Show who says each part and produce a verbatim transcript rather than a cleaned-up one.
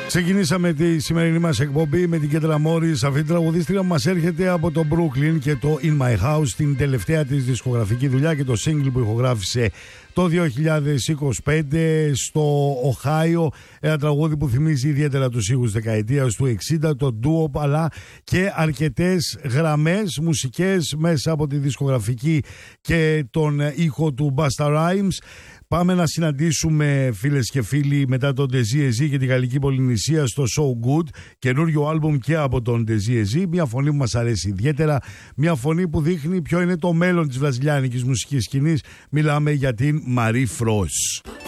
Speaker 1: Ξεκινήσαμε τη σημερινή μας εκπομπή με την Κέντρα Μόρις. Αυτή τη τραγουδίστρια μας έρχεται από το Brooklyn και το In My House, την τελευταία της δισκογραφική δουλειά και το single που ηχογράφησε το δύο χιλιάδες είκοσι πέντε στο Οχάιο. Ένα τραγούδι που θυμίζει ιδιαίτερα τους ήχους δεκαετίας του εξήντα, το ντουο, αλλά και αρκετές γραμμές μουσικές μέσα από τη δισκογραφική και τον ήχο του Busta Rhymes. Πάμε να συναντήσουμε, φίλες και φίλοι, μετά τον Desi Ezi και τη Γαλλική Πολυνησία στο So Good, καινούριο άλμπουμ και από τον Desi Ezi. Μια φωνή που μας αρέσει ιδιαίτερα, μια φωνή που δείχνει ποιο είναι το μέλλον της βραζιλιάνικης μουσικής σκηνής. Μιλάμε για την Marie Frost.